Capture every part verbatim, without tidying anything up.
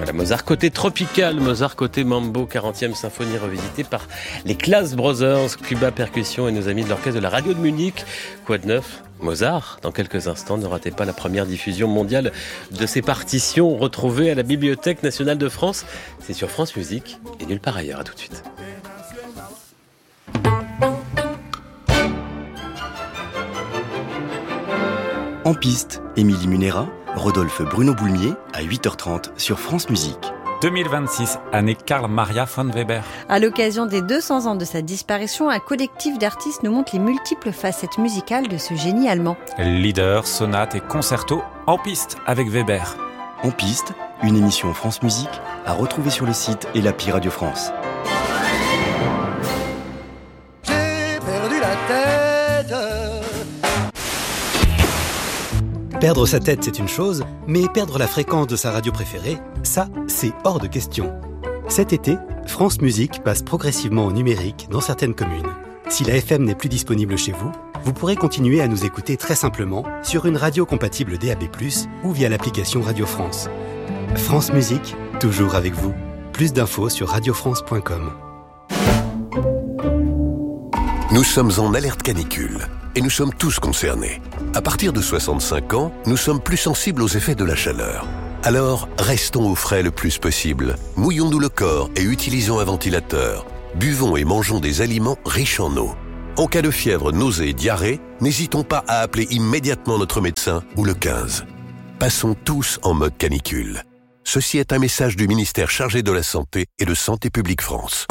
Voilà, Mozart côté tropical, Mozart côté mambo, quarantième symphonie revisitée par les Class Brothers, Cuba Percussion et nos amis de l'orchestre de la radio de Munich. Quoi de neuf ? Mozart, dans quelques instants, ne ratez pas la première diffusion mondiale de ses partitions retrouvées à la Bibliothèque nationale de France. C'est sur France Musique et nulle part ailleurs. À tout de suite. En piste, Émilie Munera, Rodolphe Bruno Boulmier à huit heures trente sur France Musique. deux mille vingt-six, année Karl Maria von Weber. À l'occasion des deux cents ans de sa disparition, un collectif d'artistes nous montre les multiples facettes musicales de ce génie allemand. Leader, sonate et concerto en piste avec Weber. En piste, une émission France Musique à retrouver sur le site et l'appli Radio France. J'ai perdu la tête. Perdre sa tête, c'est une chose, mais perdre la fréquence de sa radio préférée, ça, c'est hors de question. Cet été, France Musique passe progressivement au numérique dans certaines communes. Si la F M n'est plus disponible chez vous, vous pourrez continuer à nous écouter très simplement sur une radio compatible D A B plus, ou via l'application Radio France. France Musique, toujours avec vous. Plus d'infos sur radio france point com. Nous sommes en alerte canicule et nous sommes tous concernés. À partir de soixante-cinq ans, nous sommes plus sensibles aux effets de la chaleur. Alors, restons au frais le plus possible. Mouillons-nous le corps et utilisons un ventilateur. Buvons et mangeons des aliments riches en eau. En cas de fièvre, nausée et diarrhée, n'hésitons pas à appeler immédiatement notre médecin ou le quinze. Passons tous en mode canicule. Ceci est un message du ministère chargé de la Santé et de Santé publique France.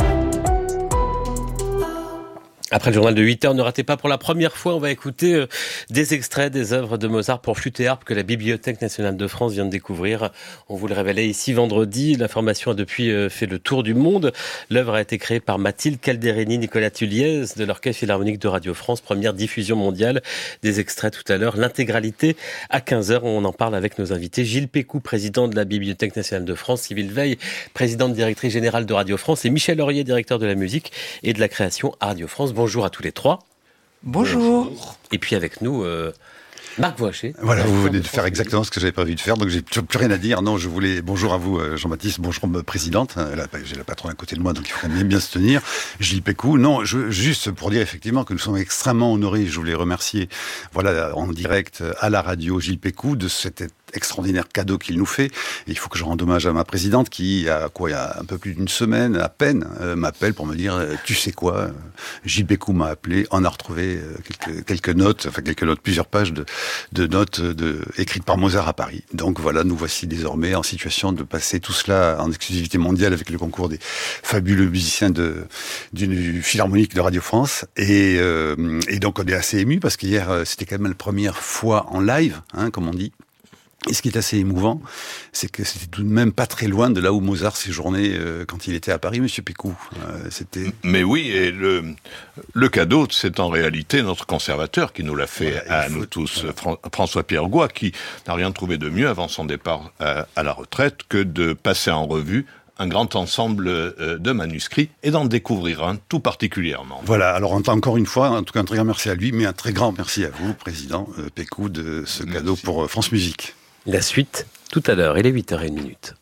Après le journal de huit heures, ne ratez pas pour la première fois, on va écouter euh, des extraits des œuvres de Mozart pour flûte et harpe que la Bibliothèque nationale de France vient de découvrir. On vous le révélait ici vendredi. L'information a depuis euh, fait le tour du monde. L'œuvre a été créée par Mathilde Calderini, Nicolas Tulliez de l'Orchestre Philharmonique de Radio France. Première diffusion mondiale. Des extraits tout à l'heure. L'intégralité à quinze heures. On en parle avec nos invités. Gilles Pécou, président de la Bibliothèque nationale de France. Sybille Veil, présidente directrice générale de Radio France. Et Michel Laurier, directeur de la musique et de la création à Radio France. Bonjour à tous les trois. Bonjour. Et puis avec nous, euh, Marc Voiché. Voilà, vous venez de faire exactement ce que j'avais prévu de faire, donc j'ai plus, plus rien à dire. Non, je voulais, bonjour à vous Jean-Baptiste, bonjour présidente. Là, j'ai la patronne à côté de moi, donc il faut quand même bien se tenir. Gilles Pécou. Non, je, juste pour dire effectivement que nous sommes extrêmement honorés, je voulais remercier, voilà, en direct à la radio, Gilles Pécou, de cet extraordinaire cadeau qu'il nous fait. Et il faut que je rende hommage à ma présidente qui, a quoi, il y a un peu plus d'une semaine à peine, euh, m'appelle pour me dire, euh, tu sais quoi, euh, Gilles Pécou m'a appelé, on a retrouvé euh, quelques, quelques notes, enfin quelques notes, plusieurs pages de, de notes de, écrites par Mozart à Paris. Donc voilà, nous voici désormais en situation de passer tout cela en exclusivité mondiale avec le concours des fabuleux musiciens de, d'une philharmonique de Radio France. Et, euh, et donc on est assez ému parce qu'hier, c'était quand même la première fois en live, hein, comme on dit. Et ce qui est assez émouvant, c'est que c'était tout de même pas très loin de là où Mozart séjournait euh, quand il était à Paris, Monsieur Pécou. Euh, c'était... Mais oui, et le, le cadeau, c'est en réalité notre conservateur qui nous l'a fait voilà, à faut... nous tous, voilà. Fran- François-Pierre Goy, qui n'a rien trouvé de mieux avant son départ à, à la retraite que de passer en revue un grand ensemble de manuscrits et d'en découvrir un tout particulièrement. Voilà, alors encore une fois, en tout cas un très grand merci à lui, mais un très grand merci à vous, Président Pécou, de ce merci. Cadeau pour France Musique. La suite, tout à l'heure, il est huit heures trente.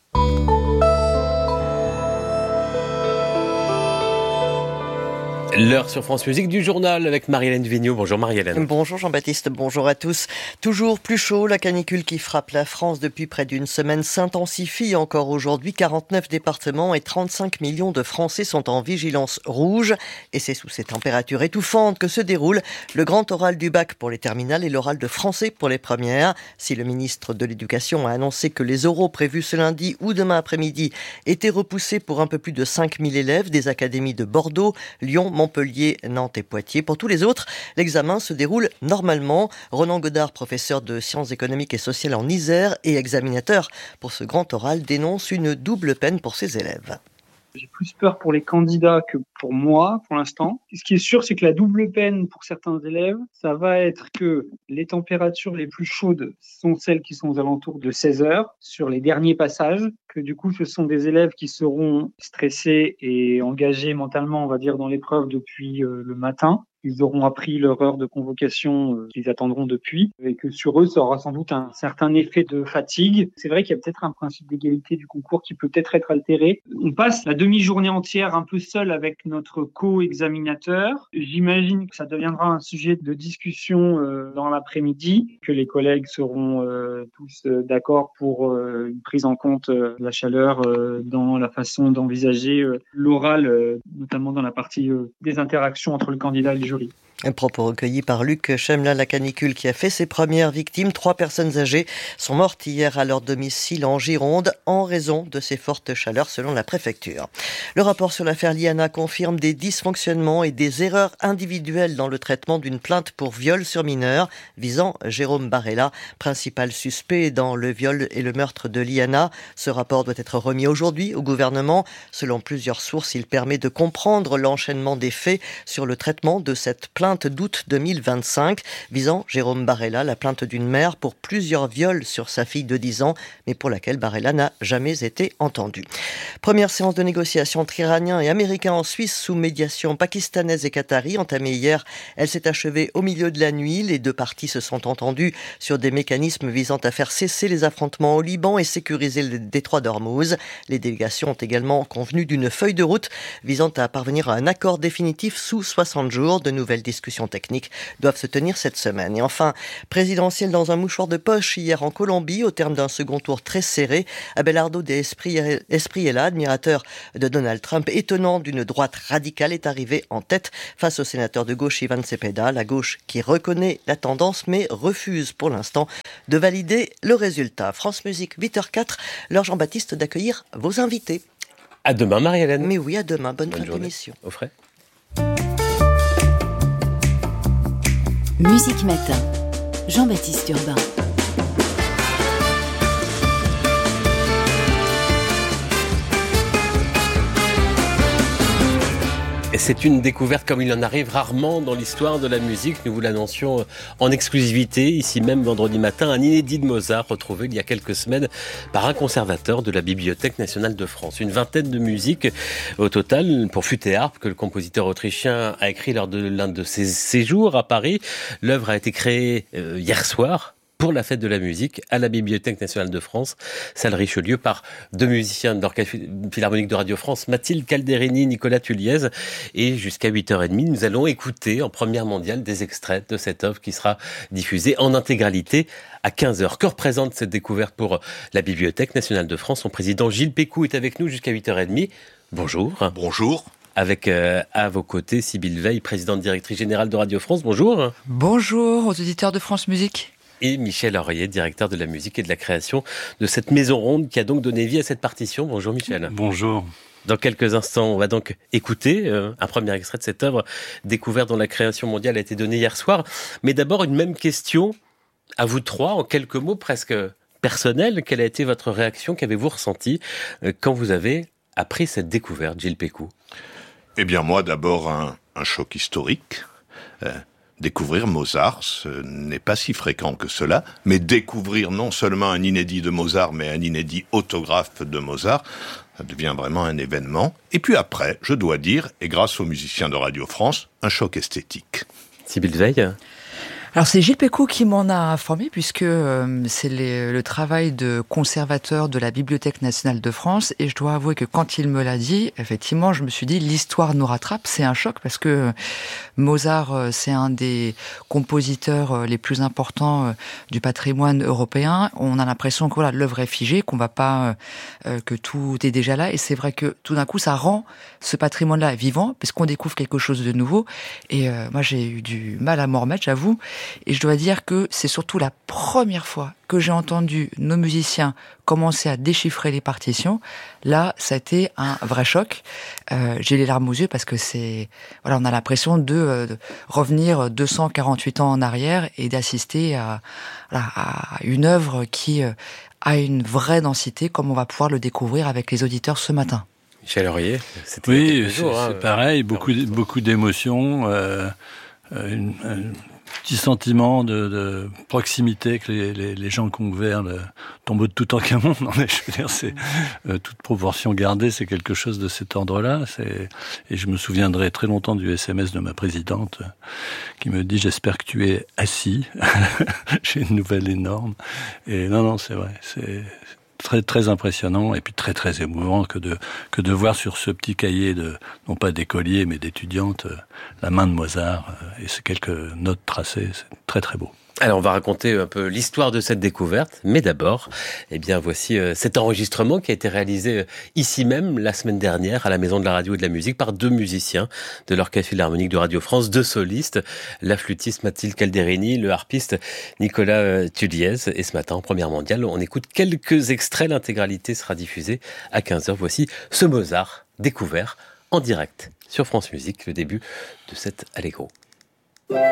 L'heure sur France Musique du journal avec Marie-Hélène Vigneault. Bonjour Marie-Hélène. Bonjour Jean-Baptiste, bonjour à tous. Toujours plus chaud, la canicule qui frappe la France depuis près d'une semaine s'intensifie encore aujourd'hui. quarante-neuf départements et trente-cinq millions de Français sont en vigilance rouge. Et c'est sous ces températures étouffantes que se déroule le grand oral du bac pour les terminales et l'oral de français pour les premières. Si le ministre de l'Éducation a annoncé que les oraux prévus ce lundi ou demain après-midi étaient repoussés pour un peu plus de cinq mille élèves des académies de Bordeaux, Lyon, Montpellier, Nantes et Poitiers. Pour tous les autres, l'examen se déroule normalement. Ronan Godard, professeur de sciences économiques et sociales en Isère et examinateur pour ce grand oral, dénonce une double peine pour ses élèves. J'ai plus peur pour les candidats que pour moi, pour l'instant. Ce qui est sûr, c'est que la double peine pour certains élèves, ça va être que les températures les plus chaudes sont celles qui sont aux alentours de seize heures sur les derniers passages, que du coup, ce sont des élèves qui seront stressés et engagés mentalement, on va dire, dans l'épreuve depuis euh, le matin. ils auront appris leur heure de convocation euh, qu'ils attendront depuis, et que sur eux, ça aura sans doute un certain effet de fatigue. C'est vrai qu'il y a peut-être un principe d'égalité du concours qui peut peut-être être altéré. On passe la demi-journée entière un peu seul avec notre co-examinateur. J'imagine que ça deviendra un sujet de discussion euh, dans l'après-midi, que les collègues seront euh, tous euh, d'accord pour euh, une prise en compte euh, de la chaleur euh, dans la façon d'envisager euh, l'oral, euh, notamment dans la partie euh, des interactions entre le candidat et le jury. Un propos recueilli par Luc Chemla, la canicule qui a fait ses premières victimes. Trois personnes âgées sont mortes hier à leur domicile en Gironde en raison de ces fortes chaleurs selon la préfecture. Le rapport sur l'affaire Liana confirme des dysfonctionnements et des erreurs individuelles dans le traitement d'une plainte pour viol sur mineur visant Jérôme Barella, principal suspect dans le viol et le meurtre de Liana. Ce rapport doit être remis aujourd'hui au gouvernement. Selon plusieurs sources, il permet de comprendre l'enchaînement des faits sur le traitement de cette plainte d'août deux mille vingt-cinq visant Jérôme Barella, la plainte d'une mère pour plusieurs viols sur sa fille de dix ans, mais pour laquelle Barella n'a jamais été entendu. Première séance de négociation entre Iraniens et Américains en Suisse sous médiation pakistanaise et qatari entamée hier. Elle s'est achevée au milieu de la nuit. Les deux parties se sont entendues sur des mécanismes visant à faire cesser les affrontements au Liban et sécuriser le détroit d'Ormuz. Les délégations ont également convenu d'une feuille de route visant à parvenir à un accord définitif sous soixante jours. De nouvelles discussions techniques doivent se tenir cette semaine. Et enfin, présidentielle dans un mouchoir de poche hier en Colombie, au terme d'un second tour très serré. Abelardo de Espriella, admirateur de Donald Trump, étonnant d'une droite radicale, est arrivé en tête face au sénateur de gauche Ivan Cepeda. La gauche qui reconnaît la tendance mais refuse pour l'instant de valider le résultat. France Musique, huit heures zéro quatre, l'heure Jean-Baptiste d'accueillir vos invités. À demain, Marie-Hélène. Mais oui, à demain. Bonne, Bonne fin d'émission. Au frais. Musique Matin, Jean-Baptiste Urbain. Et c'est une découverte comme il en arrive rarement dans l'histoire de la musique. Nous vous l'annoncions en exclusivité, ici même vendredi matin, un inédit de Mozart retrouvé il y a quelques semaines par un conservateur de la Bibliothèque nationale de France. Une vingtaine de musiques au total pour flûte et harpe que le compositeur autrichien a écrit lors de l'un de ses séjours à Paris. L'œuvre a été créée euh, hier soir pour la fête de la musique à la Bibliothèque nationale de France, salle Richelieu, par deux musiciens de l'Orchestre Philharmonique de Radio France, Mathilde Calderini, Nicolas Tulliez. Et jusqu'à huit heures trente, nous allons écouter en première mondiale des extraits de cette œuvre qui sera diffusée en intégralité à quinze heures. Que représente cette découverte pour la Bibliothèque nationale de France? Son président Gilles Pécou est avec nous jusqu'à huit heures trente. Bonjour. Bonjour. Avec euh, à vos côtés Sybille Veil, présidente directrice générale de Radio France. Bonjour. Bonjour aux auditeurs de France Musique. Et Michel Aurier, directeur de la musique et de la création de cette maison ronde qui a donc donné vie à cette partition. Bonjour Michel. Bonjour. Dans quelques instants, on va donc écouter euh, un premier extrait de cette œuvre découverte dont la création mondiale a été donnée hier soir. Mais d'abord, une même question à vous trois, en quelques mots presque personnels. Quelle a été votre réaction? Qu'avez-vous ressenti euh, quand vous avez appris cette découverte, Gilles Pécou? Eh bien moi, d'abord, un, un choc historique. Euh, Découvrir Mozart, ce n'est pas si fréquent que cela, mais découvrir non seulement un inédit de Mozart, mais un inédit autographe de Mozart, ça devient vraiment un événement. Et puis après, je dois dire, et grâce aux musiciens de Radio France, un choc esthétique. Sybille Veil. Alors c'est Gilles Pécou qui m'en a informé puisque euh, c'est les, le travail de conservateur de la Bibliothèque nationale de France et je dois avouer que quand il me l'a dit, effectivement, je me suis dit l'histoire nous rattrape. C'est un choc parce que Mozart, c'est un des compositeurs les plus importants du patrimoine européen. On a l'impression que voilà, l'œuvre est figée, qu'on va pas, euh, que tout est déjà là et c'est vrai que tout d'un coup ça rend ce patrimoine-là vivant parce qu'on découvre quelque chose de nouveau et euh, moi j'ai eu du mal à m'en remettre, j'avoue. Et je dois dire que c'est surtout la première fois que j'ai entendu nos musiciens commencer à déchiffrer les partitions. Là, ça a été un vrai choc. Euh, j'ai les larmes aux yeux parce que c'est, voilà, on a l'impression de, euh, de revenir deux cent quarante-huit ans en arrière et d'assister à, voilà, à une œuvre qui euh, a une vraie densité, comme on va pouvoir le découvrir avec les auditeurs ce matin. Michel Aurier, c'était oui, c'est, jours, c'est hein, pareil, beaucoup, beaucoup d'émotions. Euh, une, une petit sentiment de, de proximité que les, les, les gens qui ont ouvert le tombeau de Toutankhamon. Non mais je veux dire, c'est euh, toute proportion gardée, c'est quelque chose de cet ordre-là. C'est, et je me souviendrai très longtemps du S M S de ma présidente euh, qui me dit « J'espère que tu es assis ». J'ai une nouvelle énorme. Et non, non, c'est vrai, c'est très très impressionnant et puis très très émouvant que de que de voir sur ce petit cahier de non pas d'écoliers mais d'étudiantes euh, la main de Mozart euh, et ces quelques notes tracées, c'est très très beau. Alors on va raconter un peu l'histoire de cette découverte, mais d'abord, eh bien voici euh, cet enregistrement qui a été réalisé euh, ici même la semaine dernière à la Maison de la Radio et de la Musique par deux musiciens de l'Orchestre Philharmonique de Radio France, deux solistes, la flûtiste Mathilde Calderini, le harpiste Nicolas euh, Tuliez. Et ce matin, en première mondiale, on écoute quelques extraits, l'intégralité sera diffusée à quinze heures. Voici ce Mozart découvert en direct sur France Musique, le début de cet Allegro.